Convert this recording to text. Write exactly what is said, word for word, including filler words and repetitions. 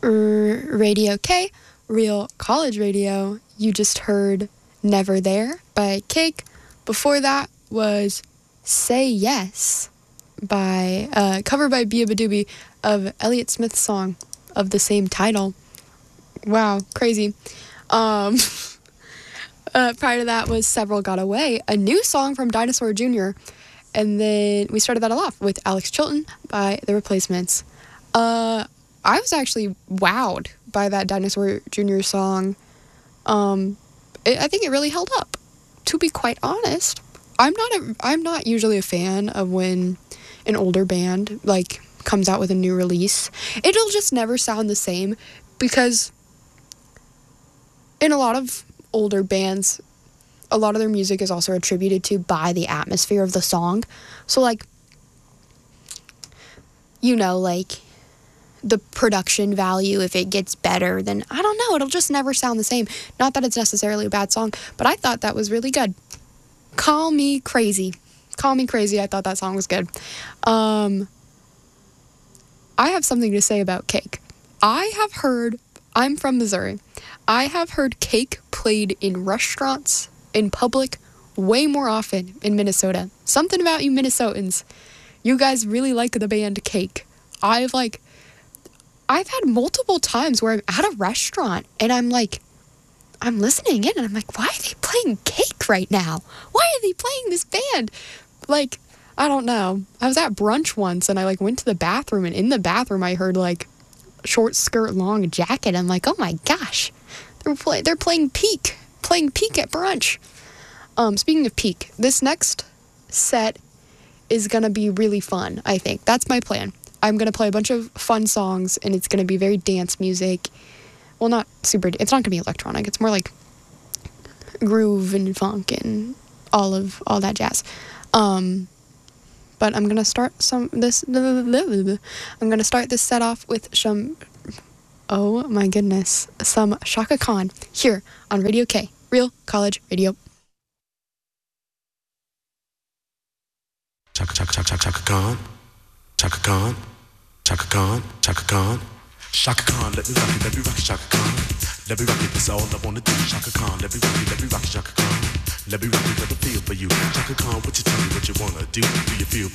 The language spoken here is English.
R- Radio K, Real College Radio. You just heard Never There by Cake. Before that was Say Yes by, uh, cover by Beabadoobie of Elliott Smith's song of the same title. Wow, crazy. Um, uh, prior to that was Several Got Away, a new song from Dinosaur Junior And then we started that all off with Alex Chilton by The Replacements. Uh, I was actually wowed by that Dinosaur Junior song. Um, it, I think it really held up. To be quite honest, I'm not a, I'm not usually a fan of when an older band like comes out with a new release. It'll just never sound the same because in a lot of older bands, a lot of their music is also attributed to by the atmosphere of the song. So like, you know, like the production value, if it gets better, then I don't know, it'll just never sound the same. Not that it's necessarily a bad song, but I thought that was really good. Call Me Crazy. Call Me Crazy. I thought that song was good. Um, I have something to say about Cake. I have heard, I'm from Missouri, I have heard Cake played in restaurants, in public, way more often in Minnesota. Something about you Minnesotans. You guys really like the band Cake. I've like, I've had multiple times where I'm at a restaurant and I'm like, I'm listening in and I'm like, why are they playing Cake right now? Why are they playing this band? Like, I don't know. I was at brunch once and I like went to the bathroom and in the bathroom I heard like short skirt, long jacket. I'm like, oh my gosh, they're, play- they're playing Peak, playing Peak at brunch. Um, speaking of Peak, this next set is going to be really fun, I think. That's my plan. I'm going to play a bunch of fun songs, and it's going to be very dance music. Well, not super, it's not going to be electronic. It's more like groove and funk and all of, all that jazz. Um, but I'm going to start some, this, I'm going to start this set off with some, oh my goodness, some Chaka Khan here on Radio K, Real College Radio. Chaka, Chaka, Chaka, Chaka Khan, Chaka Khan. Chaka Khan, Chaka Khan, Chaka Khan, let me rock it, let me rock it, Chaka Khan. Let me rock it, that's all I wanna do, Chaka Khan. Let me rock it, let me rock it, Chaka Khan. Let me rock it, let me feel for you, Chaka Khan. What you tell me, what you wanna do? Do you feel